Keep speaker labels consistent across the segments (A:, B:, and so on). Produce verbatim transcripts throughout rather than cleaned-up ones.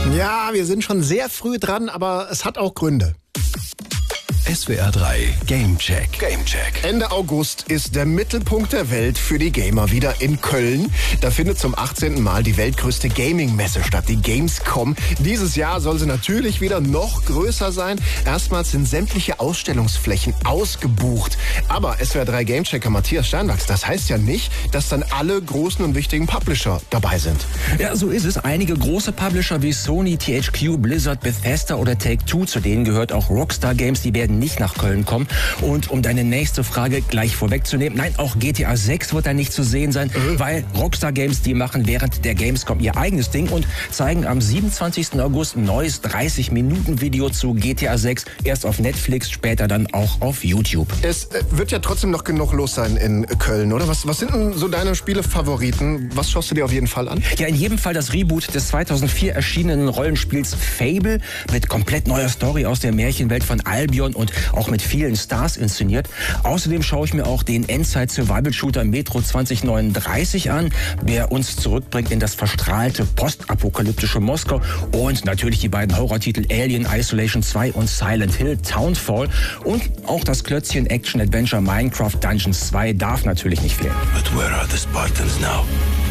A: Ja, wir sind schon sehr früh dran, aber es hat auch Gründe.
B: S W R drei Gamecheck. Gamecheck.
A: Ende August ist der Mittelpunkt der Welt für die Gamer wieder in Köln. Da findet zum achtzehnten Mal die weltgrößte Gaming-Messe statt, die Gamescom. Dieses Jahr soll sie natürlich wieder noch größer sein. Erstmals sind sämtliche Ausstellungsflächen ausgebucht. Aber S W R drei Gamechecker Matthias Steinwachs, das heißt ja nicht, dass dann alle großen und wichtigen Publisher dabei sind.
C: Ja, so ist es. Einige große Publisher wie Sony, T H Q, Blizzard, Bethesda oder Take-Two, zu denen gehört auch Rockstar Games, die werden nicht nach Köln kommen. Und um deine nächste Frage gleich vorwegzunehmen, nein, auch G T A sechs wird da nicht zu sehen sein, mhm. weil Rockstar Games, die machen während der Gamescom ihr eigenes Ding und zeigen am siebenundzwanzigsten August ein neues dreißig Minuten Video zu G T A sechs, erst auf Netflix, später dann auch auf YouTube.
A: Es äh, wird ja trotzdem noch genug los sein in Köln, oder? Was, was sind denn so deine Spielefavoriten? Was schaust du dir auf jeden Fall an?
C: Ja, in jedem Fall das Reboot des zweitausendvier erschienenen Rollenspiels Fable mit komplett neuer Story aus der Märchenwelt von Albion und auch mit vielen Stars inszeniert. Außerdem schaue ich mir auch den Endzeit-Survival-Shooter Metro zwanzig neununddreißig an, der uns zurückbringt in das verstrahlte postapokalyptische Moskau und natürlich die beiden Horrortitel Alien Isolation zwei und Silent Hill Townfall und auch das Klötzchen-Action-Adventure Minecraft Dungeons zwei darf natürlich nicht fehlen.
B: But where are the Spartans now?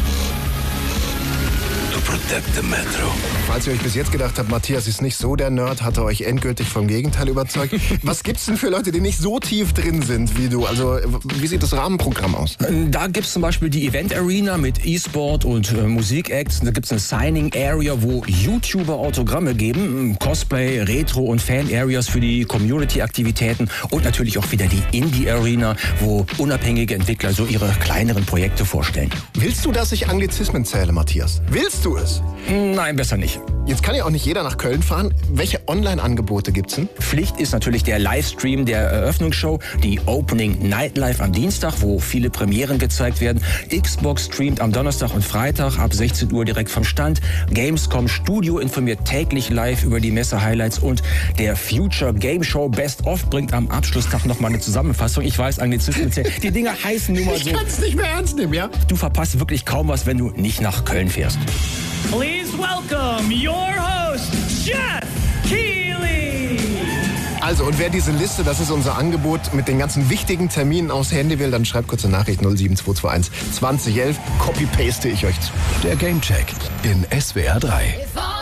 B: Protect the Metro.
A: Falls ihr euch bis jetzt gedacht habt, Matthias ist nicht so der Nerd, hat er euch endgültig vom Gegenteil überzeugt. Was gibt's denn für Leute, die nicht so tief drin sind wie du? Also, wie sieht das Rahmenprogramm aus?
C: Da gibt's zum Beispiel die Event Arena mit E-Sport und äh, Musikacts. Da gibt's eine Signing Area, wo YouTuber Autogramme geben. Cosplay, Retro- und Fan-Areas für die Community-Aktivitäten. Und natürlich auch wieder die Indie Arena, wo unabhängige Entwickler so ihre kleineren Projekte vorstellen.
A: Willst du, dass ich Anglizismen zähle, Matthias? Willst du es?
C: Nein, besser nicht.
A: Jetzt kann ja auch nicht jeder nach Köln fahren. Welche Online-Angebote gibt's denn?
C: Pflicht ist natürlich der Livestream der Eröffnungsshow, die Opening Nightlife am Dienstag, wo viele Premieren gezeigt werden. Xbox streamt am Donnerstag und Freitag ab sechzehn Uhr direkt vom Stand. Gamescom Studio informiert täglich live über die Messe-Highlights und der Future Game Show Best Of bringt am Abschlusstag nochmal eine Zusammenfassung. Ich weiß, Anglizismen, die Dinger heißen nun mal so.
A: Ich kann's nicht mehr ernst nehmen, ja?
C: Du verpasst wirklich kaum was, wenn du nicht nach Köln fährst.
D: Please welcome your host, Jeff Keighley.
A: Also, und wer diese Liste, das ist unser Angebot, mit den ganzen wichtigen Terminen aufs Handy will, dann schreibt kurze Nachricht null sieben zwei zwei eins zwanzig elf. Copy-paste ich euch zu.
B: Der Gamecheck in S W R drei.